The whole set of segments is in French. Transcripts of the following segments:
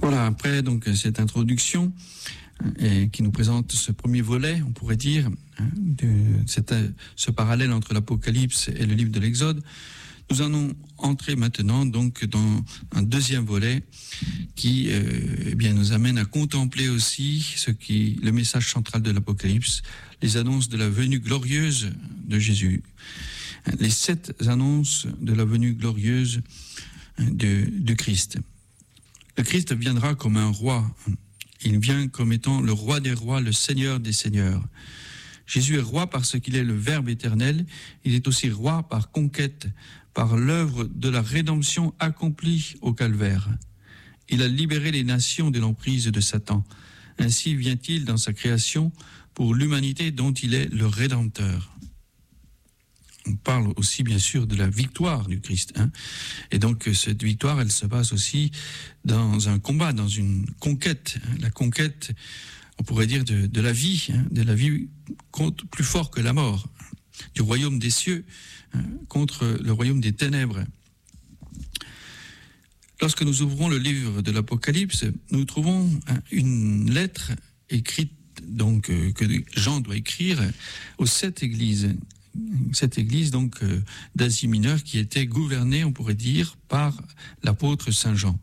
Voilà, après donc cette introduction qui nous présente ce premier volet, on pourrait dire, ce parallèle entre l'Apocalypse et le livre de l'Exode, nous allons entrer maintenant donc dans un deuxième volet qui nous amène à contempler aussi le message central de l'Apocalypse, les annonces de la venue glorieuse de Jésus. Les 7 annonces de la venue glorieuse de Christ. Le Christ viendra comme un roi. Il vient comme étant le roi des rois, le Seigneur des seigneurs. Jésus est roi parce qu'il est le Verbe éternel. Il est aussi roi par conquête, par l'œuvre de la rédemption accomplie au calvaire. Il a libéré les nations de l'emprise de Satan. Ainsi vient-il dans sa création pour l'humanité dont il est le Rédempteur. On parle aussi bien sûr de la victoire du Christ. Et donc cette victoire, elle se passe aussi dans un combat, dans une conquête. La conquête, on pourrait dire, de la vie, de la vie contre plus fort que la mort, du royaume des cieux contre le royaume des ténèbres. Lorsque nous ouvrons le livre de l'Apocalypse, nous trouvons une lettre écrite donc que Jean doit écrire aux 7 églises. Cette église donc d'Asie mineure qui était gouvernée, on pourrait dire, par l'apôtre Saint Jean.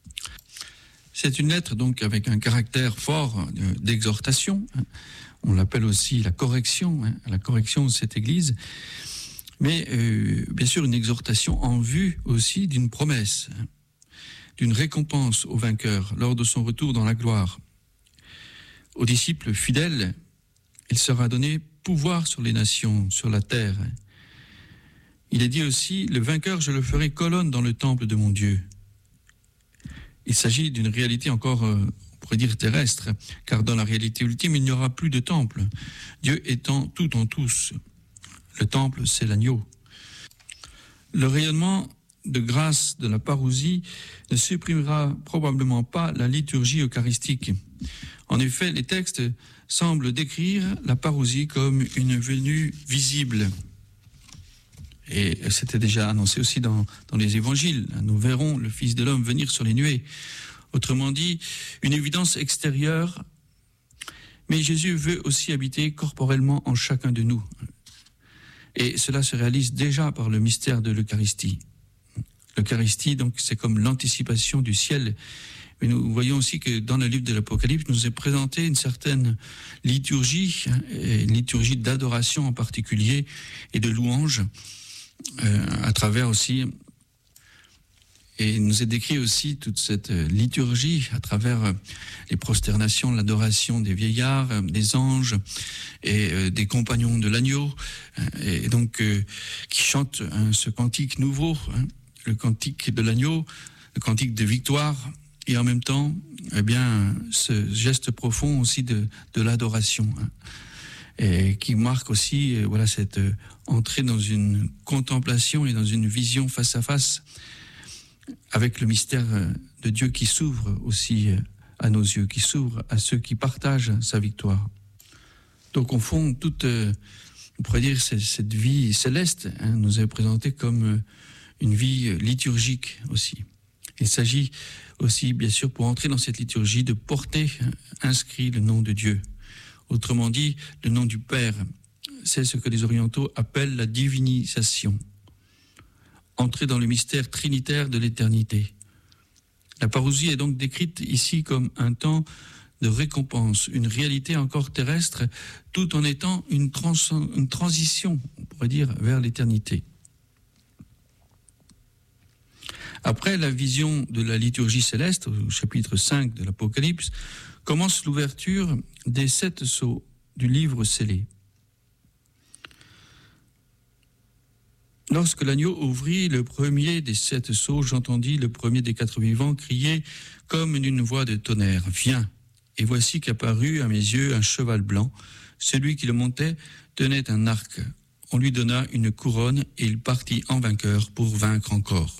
C'est une lettre donc avec un caractère fort d'exhortation. On l'appelle aussi la correction de cette église. Mais bien sûr une exhortation en vue aussi d'une promesse, d'une récompense au vainqueur lors de son retour dans la gloire. Aux disciples fidèles, il sera donné pouvoir sur les nations, sur la terre. Il est dit aussi, le vainqueur, je le ferai colonne dans le temple de mon Dieu. Il s'agit d'une réalité encore, on pourrait dire, terrestre, car dans la réalité ultime, il n'y aura plus de temple, Dieu étant tout en tous. Le temple, c'est l'agneau. Le rayonnement de grâce de la parousie ne supprimera probablement pas la liturgie eucharistique. En effet, les textes semblent décrire la parousie comme une venue visible. Et c'était déjà annoncé aussi dans les évangiles. Nous verrons le Fils de l'homme venir sur les nuées. Autrement dit, une évidence extérieure, mais Jésus veut aussi habiter corporellement en chacun de nous. Et cela se réalise déjà par le mystère de l'Eucharistie. L'Eucharistie, donc, c'est comme l'anticipation du ciel. Mais nous voyons aussi que dans le livre de l'Apocalypse, nous est présenté une certaine liturgie, une liturgie d'adoration en particulier, et de louange, à travers aussi, et il nous est décrit aussi toute cette liturgie à travers les prosternations, l'adoration des vieillards, des anges et des compagnons de l'agneau, et donc qui chantent ce cantique nouveau, le cantique de l'agneau, le cantique de victoire, et en même temps, ce geste profond aussi de l'adoration, et qui marque aussi cette entrée dans une contemplation et dans une vision face à face avec le mystère de Dieu qui s'ouvre aussi à nos yeux, qui s'ouvre à ceux qui partagent sa victoire. Donc au fond, toute, on pourrait dire, cette vie céleste nous est présentée comme une vie liturgique aussi. Il s'agit aussi, bien sûr, pour entrer dans cette liturgie, de porter inscrit le nom de Dieu. Autrement dit, le nom du Père. C'est ce que les orientaux appellent la divinisation. Entrer dans le mystère trinitaire de l'éternité. La parousie est donc décrite ici comme un temps de récompense, une réalité encore terrestre, tout en étant une transition, on pourrait dire, vers l'éternité. Après la vision de la liturgie céleste, au chapitre 5 de l'Apocalypse, commence l'ouverture des 7 sceaux du livre scellé. Lorsque l'agneau ouvrit le premier des 7 sceaux, j'entendis le premier des 4 vivants crier comme d'une voix de tonnerre, « Viens !» Et voici qu'apparut à mes yeux un cheval blanc. Celui qui le montait tenait un arc. On lui donna une couronne et il partit en vainqueur pour vaincre encore.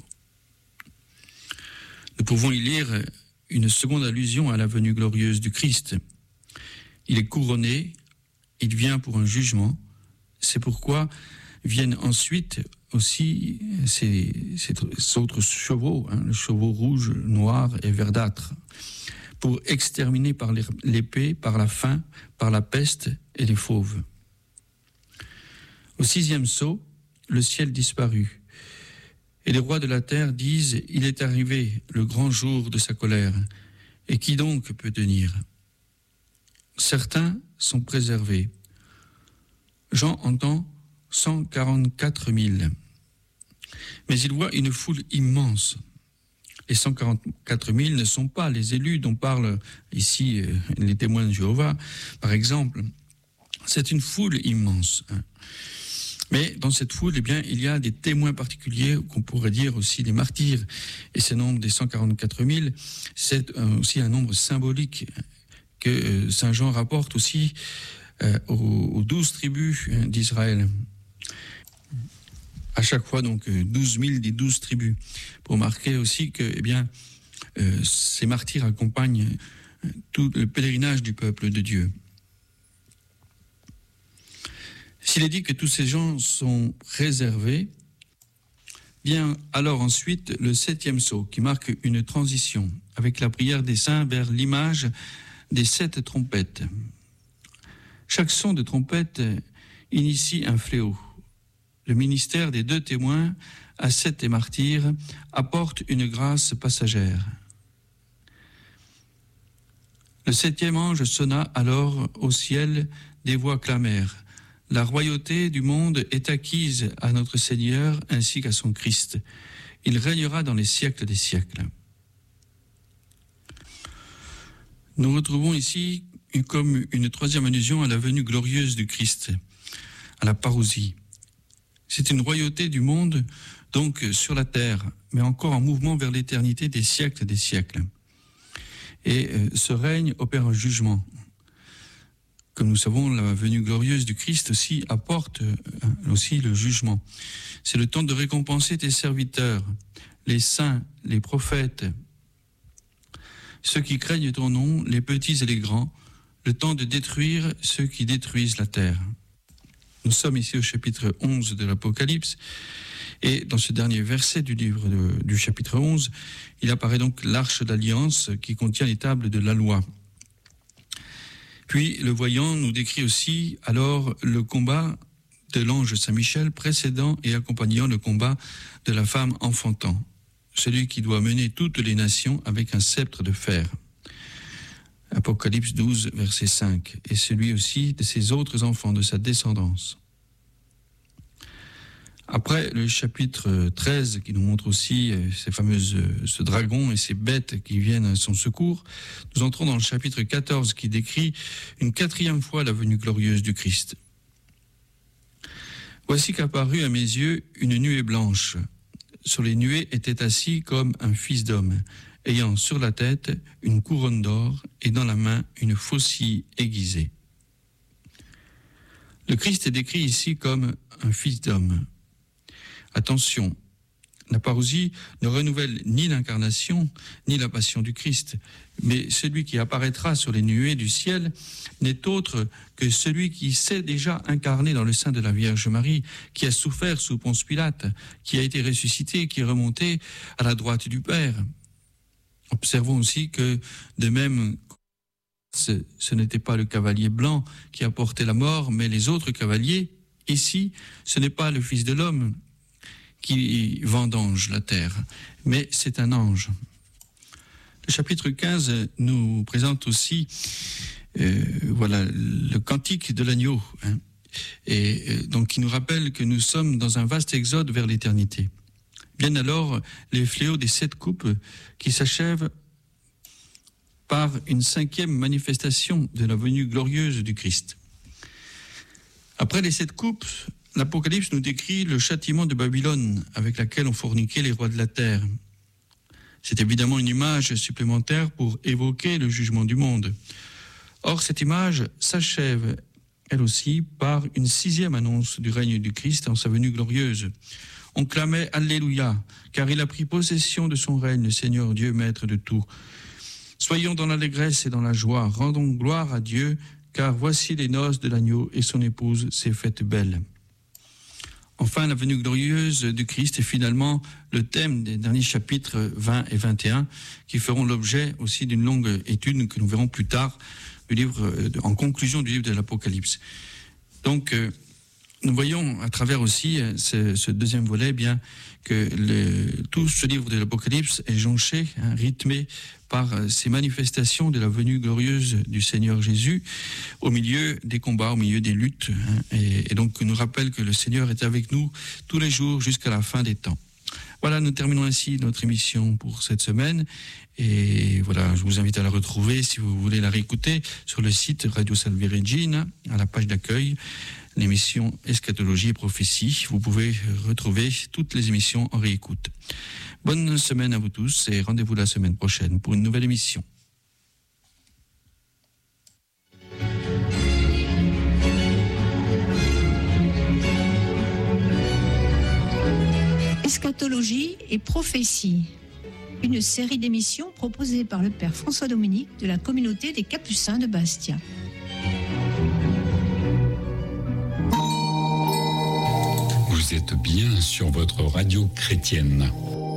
Nous pouvons y lire une seconde allusion à la venue glorieuse du Christ. Il est couronné, il vient pour un jugement. C'est pourquoi viennent ensuite aussi ces autres chevaux, le chevaux rouge, noir et verdâtre, pour exterminer par l'épée, par la faim, par la peste et les fauves. Au 6e sceau, le ciel disparut. Et les rois de la terre disent, il est arrivé le grand jour de sa colère. Et qui donc peut tenir ? Certains sont préservés. Jean entend 144 000. Mais il voit une foule immense. Les 144 000 ne sont pas les élus dont parlent ici les témoins de Jéhovah, par exemple. C'est une foule immense. Mais dans cette foule, eh bien, il y a des témoins particuliers, qu'on pourrait dire aussi des martyrs. Et ce nombre des 144 000, c'est aussi un nombre symbolique que Saint Jean rapporte aussi aux 12 tribus d'Israël. À chaque fois, donc, 12 000 des 12 tribus. Pour marquer aussi que, eh bien, ces martyrs accompagnent tout le pèlerinage du peuple de Dieu. S'il est dit que tous ces gens sont réservés, vient alors ensuite le 7e sceau qui marque une transition avec la prière des saints vers l'image des 7 trompettes. Chaque son de trompette initie un fléau. Le ministère des 2 témoins, ascètes et martyrs, apporte une grâce passagère. Le 7e ange sonna alors au ciel, des voix clamèrent. La royauté du monde est acquise à notre Seigneur ainsi qu'à son Christ. Il régnera dans les siècles des siècles. Nous retrouvons ici comme une 3e allusion à la venue glorieuse du Christ, à la parousie. C'est une royauté du monde, donc sur la terre, mais encore en mouvement vers l'éternité des siècles des siècles. Et ce règne opère un jugement. Comme nous savons, la venue glorieuse du Christ aussi apporte aussi le jugement. C'est le temps de récompenser tes serviteurs, les saints, les prophètes, ceux qui craignent ton nom, les petits et les grands, le temps de détruire ceux qui détruisent la terre. Nous sommes ici au chapitre 11 de l'Apocalypse, et dans ce dernier verset du livre du chapitre 11, il apparaît donc l'arche d'alliance qui contient les tables de la loi. Puis le voyant nous décrit aussi alors le combat de l'ange Saint-Michel précédant et accompagnant le combat de la femme enfantant, celui qui doit mener toutes les nations avec un sceptre de fer. Apocalypse 12, verset 5, et celui aussi de ses autres enfants, de sa descendance. Après le chapitre 13, qui nous montre aussi ce dragon et ces bêtes qui viennent à son secours, nous entrons dans le chapitre 14 qui décrit une 4e fois la venue glorieuse du Christ. Voici qu'apparut à mes yeux une nuée blanche. Sur les nuées était assis comme un fils d'homme, ayant sur la tête une couronne d'or et dans la main une faucille aiguisée. Le Christ est décrit ici comme un fils d'homme. Attention, la parousie ne renouvelle ni l'incarnation, ni la passion du Christ, mais celui qui apparaîtra sur les nuées du ciel n'est autre que celui qui s'est déjà incarné dans le sein de la Vierge Marie, qui a souffert sous Ponce Pilate, qui a été ressuscité, qui est remonté à la droite du Père. Observons aussi que, de même, ce n'était pas le cavalier blanc qui a porté la mort, mais les autres cavaliers. Ici, ce n'est pas le Fils de l'homme qui vendange la terre, mais c'est un ange. Le chapitre 15 nous présente aussi le cantique de l'agneau, et donc qui nous rappelle que nous sommes dans un vaste exode vers l'éternité. Viennent alors les fléaux des 7 coupes qui s'achèvent par une 5e manifestation de la venue glorieuse du Christ. Après les 7 coupes, l'Apocalypse nous décrit le châtiment de Babylone avec laquelle ont forniqué les rois de la terre. C'est évidemment une image supplémentaire pour évoquer le jugement du monde. Or, cette image s'achève, elle aussi, par une 6e annonce du règne du Christ en sa venue glorieuse. On clamait « Alléluia », car il a pris possession de son règne, le Seigneur Dieu, maître de tout. Soyons dans l'allégresse et dans la joie, rendons gloire à Dieu, car voici les noces de l'agneau et son épouse s'est faite belle. Enfin, la venue glorieuse du Christ est finalement le thème des derniers chapitres 20 et 21 qui feront l'objet aussi d'une longue étude que nous verrons plus tard du livre, en conclusion du livre de l'Apocalypse. Donc, nous voyons à travers aussi ce deuxième volet bien que tout ce livre de l'Apocalypse est jonché, rythmé par ces manifestations de la venue glorieuse du Seigneur Jésus au milieu des combats, au milieu des luttes. Et donc nous rappelle que le Seigneur est avec nous tous les jours jusqu'à la fin des temps. Voilà, nous terminons ainsi notre émission pour cette semaine. Et voilà, je vous invite à la retrouver, si vous voulez la réécouter, sur le site Radio Salve Regina, à la page d'accueil, l'émission Eschatologie et Prophétie. Vous pouvez retrouver toutes les émissions en réécoute. Bonne semaine à vous tous et rendez-vous la semaine prochaine pour une nouvelle émission. Eschatologie et prophétie, une série d'émissions proposée par le Père François Dominique de la communauté des Capucins de Bastia. Vous êtes bien sur votre radio chrétienne.